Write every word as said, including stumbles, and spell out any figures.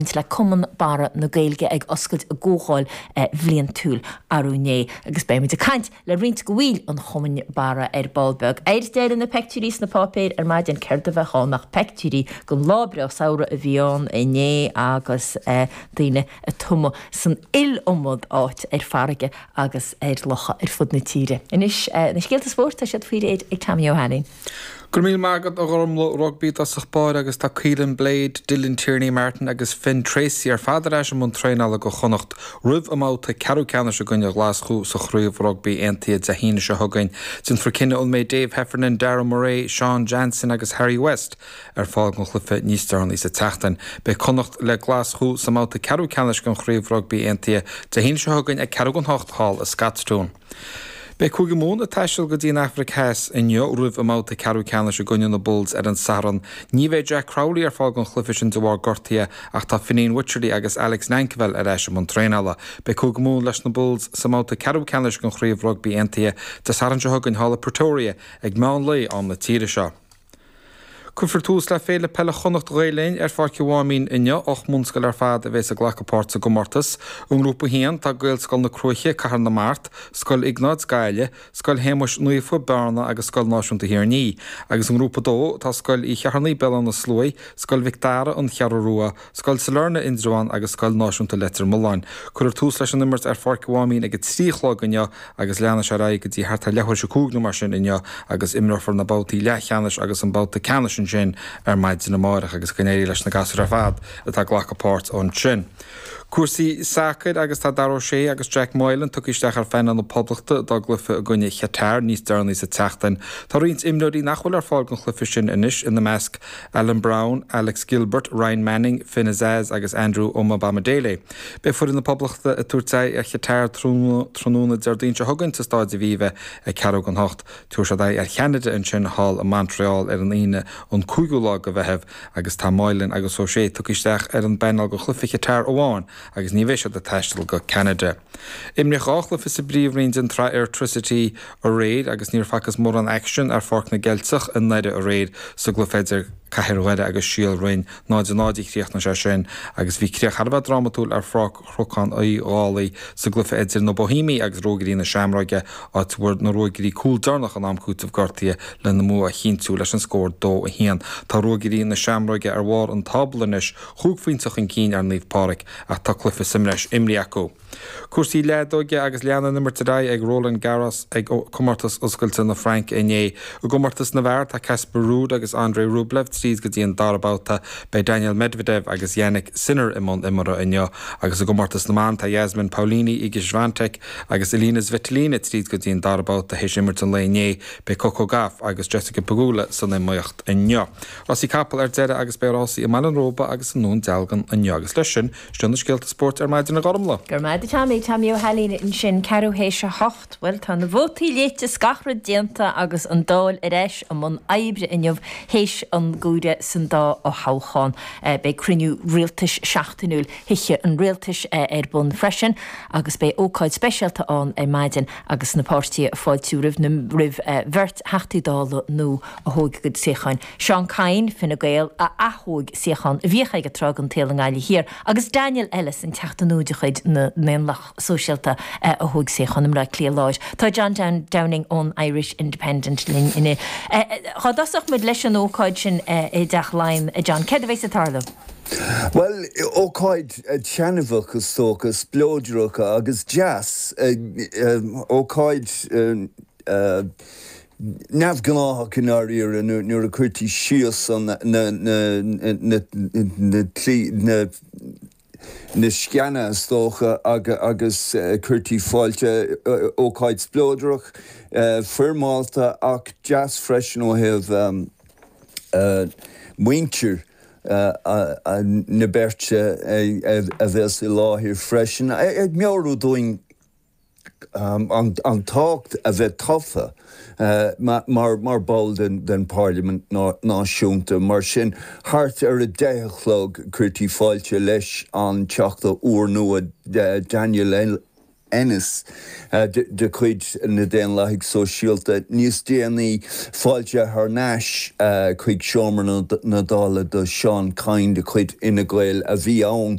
le cuman bara na Gaeilge ag oscailt a ggóáil bhliain túl arúné agus bé muid a caint le rint go bhfuil an chumann bara ar Ballbeg. Éir déir na pectúrís na pápéir ar maidin ceir de bheitá nach pectúrí go lábre saora a bhíán i né agus daoine a tuma san il-omod áit ar farige agus ar locha ar fud na tíre. Inis na scéalta spórt a siad faoir ag Tammy O'Hanlon. Gur míl mágad a gharmla rugby a sachbáir agus tá Ciaran Blade, Dylan Tierney Martin agus Finn Tracy ar fadar eis an tréinala go chonacht rubh amáta ceadú ceanna se gunne Glasgow sa chríomh rugby entiad a híine se thugain sin frecinne ón méid Dave Heffernan, Darragh Murray, Sean Jansen agus Harry West ar fáil go chlufa níos darn is a teachtain. Be chonacht le Glasgow sa máta ceadú ceanna gon chríomh rugby entiad a híine se thugain a ceadú gon hocht hall a Scatstone. Be cúige mún a taiisiil go dtíon Africas in neo rubh amáta ceadú ceanna se gunne na Bulls ar an Saran. Ní bheith Jack Crowley ar fáil gon chlufa sin de bhar gortaí ach tá Fineen Wycherley agus Alex Nankivell ar eis an tréinala. Be cúige mún leis na Bulls sa máta ceadú ceanna gon chríomh rugby entiad de Saran se thugain Hall Pretoria ag meán lei an na tíre seo. Cúfar tús le féle pelle chonacht réilein ar farci bhámín inne och múnscail ar fad a bheits a ghlachapáirte go mortas, umrúpa hían tá gail scoil na cruiche cahar na mart, scoil Ignád Gaile, scoil Héimeas Nuafu Barna agus scoil náisiúnta Hiarní, agus umrúpa dó tá scoil í Chearnaí Belan na Slói, scoil Victara an Chearrúa, scoil Salerna Indruan agus scoil náisiúnta Letter Mullain. Cúfar tús leis an nummers ar farci bhámín ag tríchlog inne agus leanna se raig go dtí harta lehuir se cúg na mar sin inne agus imrafar na bátaí lechanis agus an báta canis sin ar maid na máireach agus gnéirí leis na gasar a fad atá glachapát ón sin. Cuasaí Sacred agus tá Darragh Sé agus Jack Moylan tucisteach ar fenn an na poblachta dá glufa a gunne cheatar níos darna sa teachtain. Tá rions imnóí nachhfuil ar fáil gon chlufa sin inis in na measc Alan Brown, Alex Gilbert, Ryan Manning, Finn Azaz agus Andrew Omabamadele. Be fuair in na poblachta a tuairteid a cheatar trónúna deardín se thugann sa stáid a bhíve a ceadú an hocht tuair se ar Cheanada in sin hall a Montreal ar an ine ón cúigúlá go bheitheh agus tá Moylan agus ó sé tucisteach ar an benal go chlufa cheatar óháin agus ní bheith a teistil go Canada. Imneach áchla fis sa bríomhrín an tra Airtricity a réid agus níor facas mór an action ar forc na geltsach in naide a réid sa glufeidir cahiriride agus síal roin náid a nádí chríocht na sé sin agus bhí críoch harbh dramatúil ar froc chrocán í álaí sa glufa idir na Bohímí agus rógarí na seamraige á tuair na rógarí cúl darnach an amcútah gortaí le na mú a chinú leis an scór dó a hían. Tá rógarí na seamraige ar bhar an tablanis chuúgfaointach an cín ar níomh páric a tá clufa simreis imrí acu. Cuasaí ledóige agus leanana nummer tadá ag Roland Garros ag Comórtas oscailta na Frank Iné. U Comórtas na bhar tá Casper Ruud agus Andrei Rublev tríd go dtíon darabáta bei Daniel Medvedev agus Yannick Sinner imón imara inne agus u Comórtas na man tá Yasmin Paolini Iga Swiatek agus Elina Svitolina tríd go dtíon darabáta héis immerton le Iné bei Coco Gauff agus Jessica Pegula san immocht inne. Rosí capal ar deire agus bei Rosí i Malan Róba agus an nún dealgan inne agus leis sin stúna scéalta sport ar maidin na gharmla. Gur Tammy Tammy O'Hanlon in sin ceadú hééis se hocht bhfuil tá na bhótaí léite scachra déanta agus an dáil ar éis am an aibre inmh hééis an gúide san dá ó hácháin be cruniú rialtais seachtainúil hiiche an rialtais ar bun freisin agus be ócáid speisialta an ar maidin agus na páirtí a fáil tú rih na rih bhirt heachtaí dála nó a thóg go séchain. Sean Cain finna gail a athóg séchan a bhícha go trag an téal an gáile hir agus Daniel Ellis in teachtanúide chuid na lach sosialta a thug sé chunam ra clé láid. Tá John Downing ón Irish Independent lin inne. Chá dasach mud leis an ócáid sin i dach laim a John Ced a bhééis a tarla? Well, ócáid teanamhach is tóchas blóideacha agus jazz ócáid Nav gnáha cináíar nuair a chuirtí sios an na na sceanna stócha agus chuirtí fáilte ócáid splóideach firmáilta ach jazz freisin ó heh muintir na berte a bheits i láthir freisin. Ag meabhrú dóing an tácht a bheith tofa mar ball den Parliament náisiúnta mar sin hart ar a déithlog chuirtí fáilte leis an teachta uair nua Daniel ennis de chuid na déan leigh sosiálta níos déanaí fáilte th náis chuig seomar na dála do Seán Cain de chuid ina ghail a bhí ann